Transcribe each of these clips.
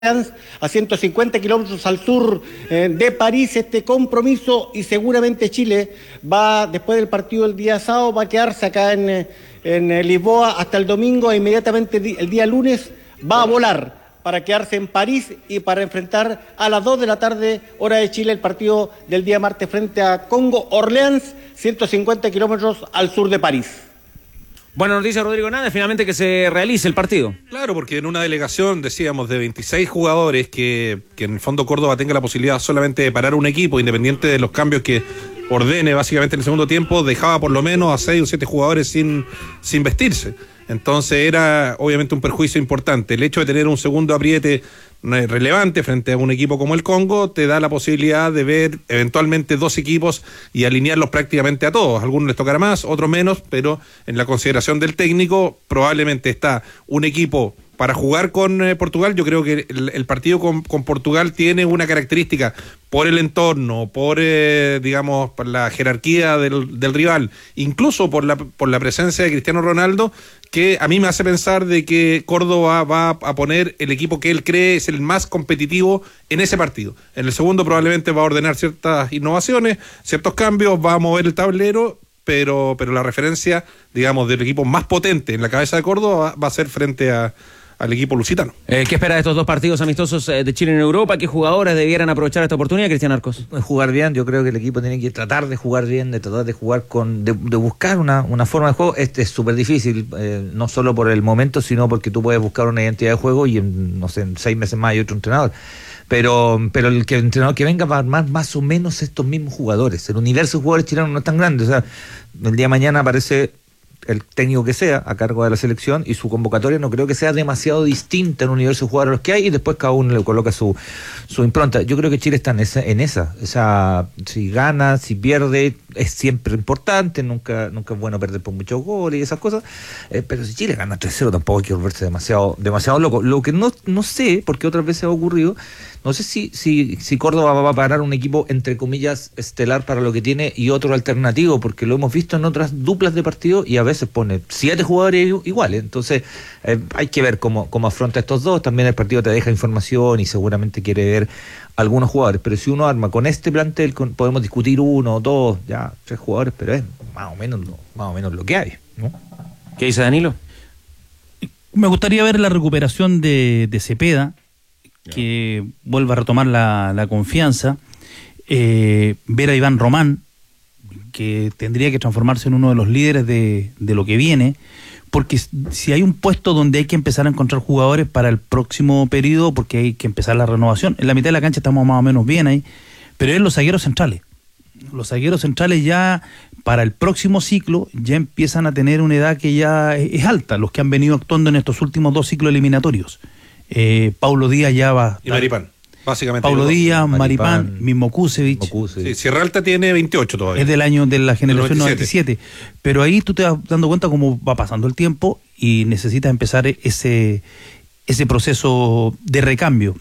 a 150 kilómetros al sur de París este compromiso, y seguramente Chile va, después del partido del día sábado, va a quedarse acá en Lisboa hasta el domingo, e inmediatamente el día lunes va a volar para quedarse en París y para enfrentar a las 2 de la tarde, hora de Chile, el partido del día martes frente a Congo Orleans, 150 kilómetros al sur de París. Buena noticia, Rodrigo Hernández, finalmente que se realice el partido. Claro, porque en una delegación, decíamos, de 26 jugadores, que en el fondo Córdoba tenga la posibilidad solamente de parar un equipo, independiente de los cambios que ordene básicamente en el segundo tiempo, dejaba por lo menos a 6 o 7 jugadores sin vestirse. Entonces era obviamente un perjuicio importante. El hecho de tener un segundo apriete relevante frente a un equipo como el Congo te da la posibilidad de ver eventualmente dos equipos y alinearlos prácticamente a todos. A algunos les tocará más, otros menos, pero en la consideración del técnico probablemente está un equipo para jugar con Portugal. Yo creo que el partido con Portugal tiene una característica por el entorno, por digamos, por la jerarquía del rival, incluso por la presencia de Cristiano Ronaldo, que a mí me hace pensar de que Córdoba va a poner el equipo que él cree es el más competitivo en ese partido. En el segundo probablemente va a ordenar ciertas innovaciones, ciertos cambios, va a mover el tablero, pero la referencia, digamos, del equipo más potente en la cabeza de Córdoba va a ser frente al equipo lusitano. ¿Qué espera de estos dos partidos amistosos de Chile en Europa? ¿Qué jugadores debieran aprovechar esta oportunidad, Cristian Arcos? Jugar bien. Yo creo que el equipo tiene que tratar de jugar bien, de tratar de jugar de buscar una forma de juego. Este es súper difícil, no solo por el momento, sino porque tú puedes buscar una identidad de juego y en 6 meses más hay otro entrenador. Pero el entrenador que venga va a armar más o menos estos mismos jugadores. El universo de jugadores chilenos no es tan grande. O sea, el día de mañana aparece el técnico que sea a cargo de la selección y su convocatoria no creo que sea demasiado distinta en un universo de jugadores a los que hay, y después cada uno le coloca su impronta. Yo creo que Chile está en esa, si gana, si pierde, es siempre importante, nunca es bueno perder por muchos goles y esas cosas, pero si Chile gana 3-0 tampoco hay que volverse demasiado loco. Lo que no sé, porque otras veces ha ocurrido, no sé si Córdoba va a parar un equipo entre comillas estelar para lo que tiene y otro alternativo, porque lo hemos visto en otras duplas de partido y a veces pone 7 jugadores iguales. Entonces hay que ver cómo afronta estos dos. También el partido te deja información y seguramente quiere ver algunos jugadores, pero si uno arma con este plantel, podemos discutir 1, 2, ya 3 jugadores, pero es más o menos lo que hay, ¿no? ¿Qué dice Danilo? Me gustaría ver la recuperación de Cepeda, que vuelva a retomar la confianza, ver a Iván Román, que tendría que transformarse en uno de los líderes de lo que viene, porque si hay un puesto donde hay que empezar a encontrar jugadores para el próximo periodo, porque hay que empezar la renovación, en la mitad de la cancha estamos más o menos bien ahí, pero es los zagueros centrales. Los zagueros centrales ya para el próximo ciclo ya empiezan a tener una edad que ya es alta, los que han venido actuando en estos últimos 2 ciclos eliminatorios. Paulo Díaz ya va. Y Maripán, básicamente. Paulo Díaz, Maripán, mismo Kusevich. Sí, Sierra Alta tiene 28 todavía. Es del año de la generación 97. Pero ahí tú te vas dando cuenta cómo va pasando el tiempo y necesitas empezar ese proceso de recambio.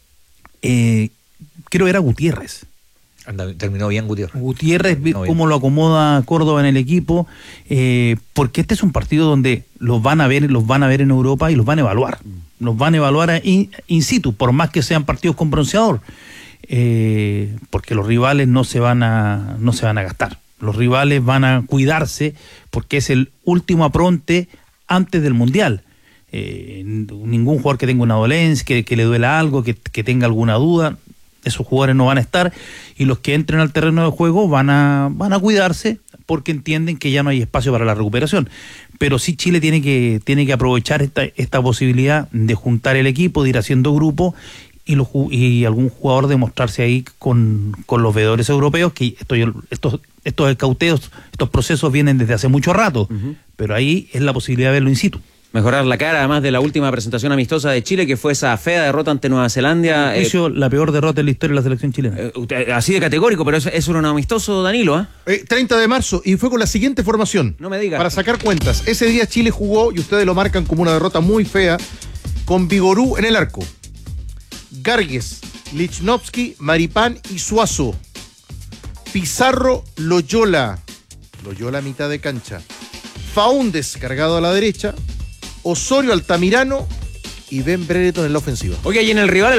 Quiero ver a Gutiérrez. Terminó bien Gutiérrez, cómo lo acomoda Córdoba en el equipo, porque este es un partido donde los van a ver en Europa y los van a evaluar. Los van a evaluar in situ, por más que sean partidos con bronceador, porque los rivales no se van a gastar. Los rivales van a cuidarse porque es el último apronte antes del Mundial. Ningún jugador que tenga una dolencia, que le duela algo, que tenga alguna duda, esos jugadores no van a estar, y los que entren al terreno de juego van a cuidarse porque entienden que ya no hay espacio para la recuperación. Pero sí Chile tiene que aprovechar esta posibilidad de juntar el equipo, de ir haciendo grupo y algún jugador de mostrarse ahí con los veedores europeos, que estos escauteos, estos procesos vienen desde hace mucho rato, pero ahí es la posibilidad de verlo in situ. Mejorar la cara, además de la última presentación amistosa de Chile, que fue esa fea derrota ante Nueva Zelanda. La peor derrota en la historia de la selección chilena. Así de categórico, pero eso era un amistoso, Danilo, 30 de marzo, y fue con la siguiente formación. No me digas. Para sacar cuentas, ese día Chile jugó, y ustedes lo marcan como una derrota muy fea, con Vigorú en el arco, Gargues, Lichnowsky, Maripán y Suazo, Pizarro, Loyola a mitad de cancha, Faúndez cargado a la derecha, Osorio, Altamirano y Ben Brereton en la ofensiva. Oye, y en el rival